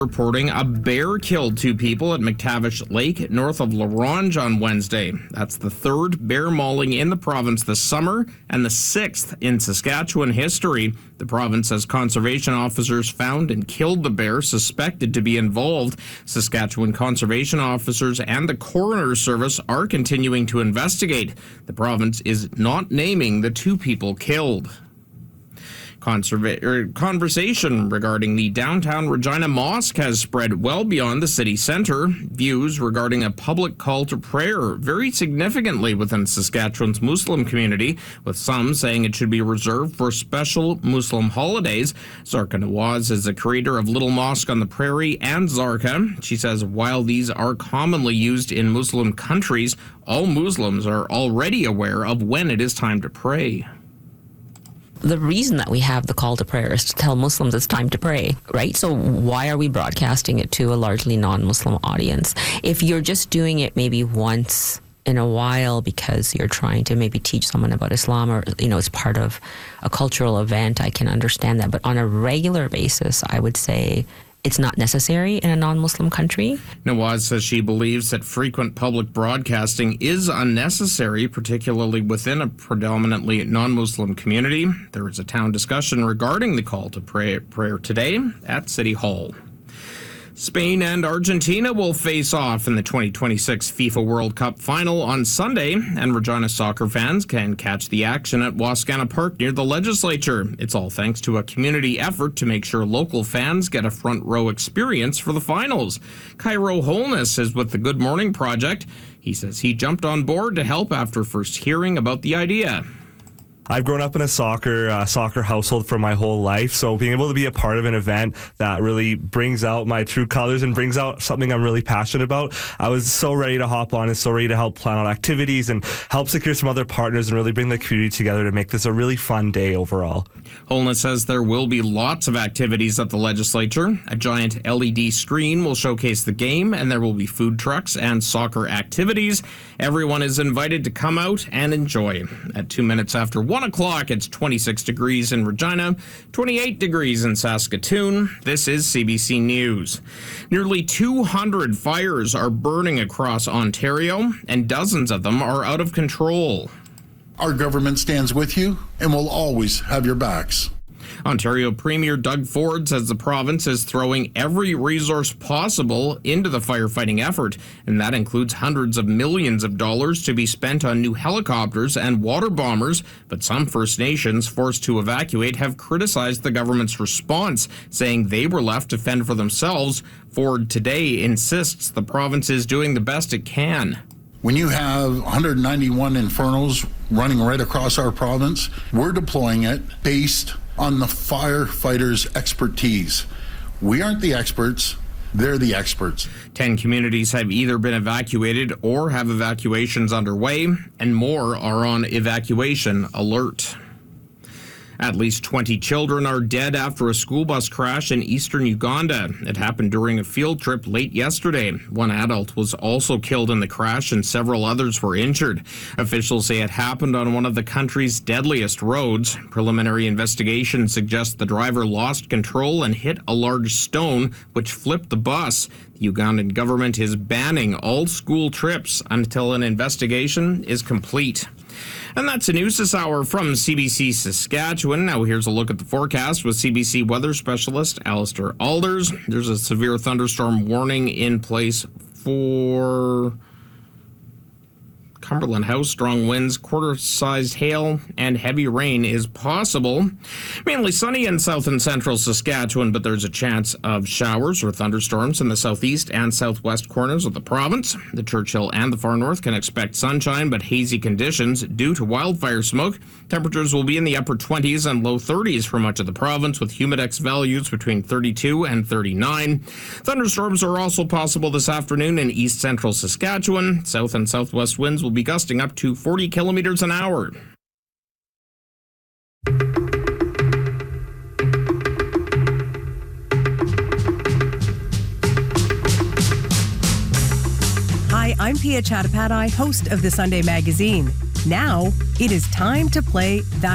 Reporting a bear killed 2 people at McTavish Lake north of La Ronge on Wednesday. That's the 3rd bear mauling in the province this summer and the 6th in Saskatchewan history. The province says conservation officers found and killed the bear suspected to be involved. Saskatchewan conservation officers and the coroner's service are continuing to investigate. The province is not naming the 2 people killed. Conversation regarding the downtown Regina Mosque has spread well beyond the city centre. Views regarding a public call to prayer vary significantly within Saskatchewan's Muslim community, with some saying it should be reserved for special Muslim holidays. Zarka Nawaz is the creator of Little Mosque on the Prairie and Zarka. She says while these are commonly used in Muslim countries, all Muslims are already aware of when it is time to pray. The reason that we have the call to prayer is to tell Muslims it's time to pray, right? So why are we broadcasting it to a largely non-Muslim audience? If you're just doing it maybe once in a while because you're trying to maybe teach someone about Islam or, it's part of a cultural event, I can understand that. But on a regular basis, I would say it's not necessary in a non-Muslim country. Nawaz says she believes that frequent public broadcasting is unnecessary, particularly within a predominantly non-Muslim community. There is a town discussion regarding the call to prayer today at City Hall. Spain and Argentina will face off in the 2026 FIFA World Cup final on Sunday, and Regina soccer fans can catch the action at Wascana Park near the legislature. It's all thanks to a community effort to make sure local fans get a front row experience for the finals. Cairo Holness is with the Good Morning Project. He says he jumped on board to help after first hearing about the idea. I've grown up in a soccer household for my whole life, so being able to be a part of an event that really brings out my true colors and brings out something I'm really passionate about, I was so ready to hop on and so ready to help plan out activities and help secure some other partners and really bring the community together to make this a really fun day overall. Holness says there will be lots of activities at the legislature. A giant LED screen will showcase the game, and there will be food trucks and soccer activities. Everyone is invited to come out and enjoy. At 2 minutes after 1 o'clock, it's 26 degrees in Regina, 28 degrees in Saskatoon. This is CBC News. Nearly 200 fires are burning across Ontario, and dozens of them are out of control. Our government stands with you and will always have your backs. Ontario Premier Doug Ford says the province is throwing every resource possible into the firefighting effort, and that includes hundreds of millions of dollars to be spent on new helicopters and water bombers. But some First Nations forced to evacuate have criticized the government's response, saying they were left to fend for themselves. Ford today insists the province is doing the best it can. When you have 191 infernos running right across our province, we're deploying it based on the firefighters' expertise. We aren't the experts, they're the experts. 10 communities have either been evacuated or have evacuations underway, and more are on evacuation alert. At least 20 children are dead after a school bus crash in eastern Uganda. It happened during a field trip late yesterday. One adult was also killed in the crash and several others were injured. Officials say it happened on one of the country's deadliest roads. Preliminary investigation suggests the driver lost control and hit a large stone, which flipped the bus. The Ugandan government is banning all school trips until an investigation is complete. And that's the news this hour from CBC Saskatchewan. Now here's a look at the forecast with CBC weather specialist Alistair Alders. There's a severe thunderstorm warning in place for Cumberland House. Strong winds, quarter-sized hail, and heavy rain is possible. Mainly sunny in south and central Saskatchewan, but there's a chance of showers or thunderstorms in the southeast and southwest corners of the province. The Churchill and the far north can expect sunshine, but hazy conditions due to wildfire smoke. Temperatures will be in the upper 20s and low 30s for much of the province, with humidex values between 32 and 39. Thunderstorms are also possible this afternoon in east central Saskatchewan. South and southwest winds will be gusting up to 40 kilometers an hour. Hi, I'm Pia Chattopadhyay, host of the Sunday Magazine. Now, it is time to play that